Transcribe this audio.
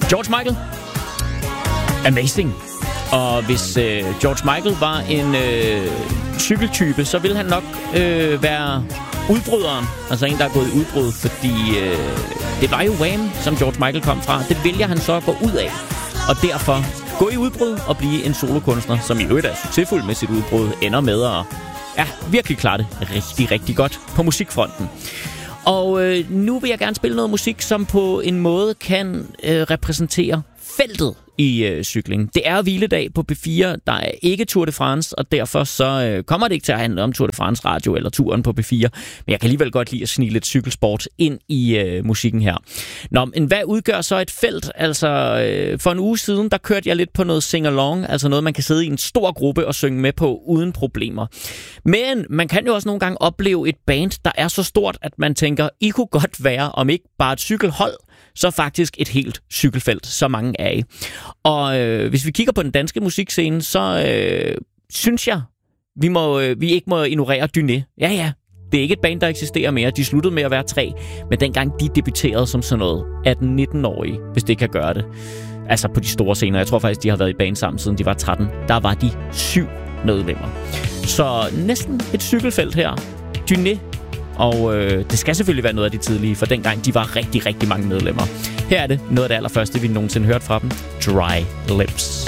George Michael. Amazing. Og hvis George Michael var en cykeltype, så ville han nok være udbryderen. Altså en, der er gået i udbrud, fordi det var jo Wham, som George Michael kom fra. Det vælger han så at gå ud af. Og derfor gå i udbrud og blive en solokunstner, som i øvrigt er succesfuld med sit udbrud, ender med at virkelig klare det rigtig, rigtig godt på musikfronten. Og nu vil jeg gerne spille noget musik, som på en måde kan repræsentere feltet i cykling. Det er hviledag på P4, der er ikke Tour de France, og derfor så kommer det ikke til at handle om Tour de France Radio eller turen på P4, men jeg kan alligevel godt lide at snige lidt cykelsport ind i musikken her. Nå, men hvad udgør så et felt? Altså, for en uge siden, der kørte jeg lidt på noget sing-along, altså noget, man kan sidde i en stor gruppe og synge med på uden problemer. Men man kan jo også nogle gange opleve et band, der er så stort, at man tænker, I kunne godt være, om ikke bare et cykelhold, så faktisk et helt cykelfelt, så mange er i. Og hvis vi kigger på den danske musikscene, så synes jeg, vi ikke må ignorere Dyné. Ja, det er ikke et band, der eksisterer mere. De sluttede med at være 3, men dengang de debuterede som sådan noget 18-19-årige, hvis det kan gøre det. Altså på de store scener. Jeg tror faktisk, de har været i band sammen, siden de var 13. Der var de 7 medlemmer. Så næsten et cykelfelt her. Dyné. Og det skal selvfølgelig være noget af de tidlige, for dengang de var rigtig, rigtig mange medlemmer. Her er det noget af det allerførste, vi nogensinde hørte fra dem. Dry Lips.